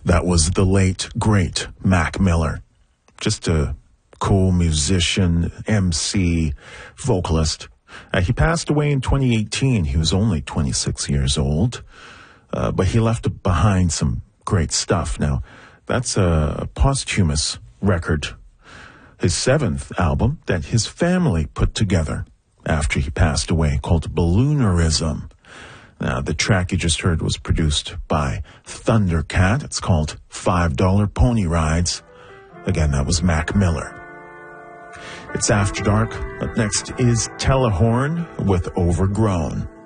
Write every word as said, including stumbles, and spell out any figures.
That was the late, great Mac Miller. Just a cool musician, M C, vocalist. Uh, he passed away in twenty eighteen. He was only twenty-six years old. Uh, but he left behind some great stuff. Now, that's a posthumous record. His seventh album that his family put together after he passed away, called Balloonerism. Now, the track you just heard was produced by Thundercat. It's called five dollar Pony Rides. Again, that was Mac Miller. It's After Dark. Up next is Telehorn with Overgrown.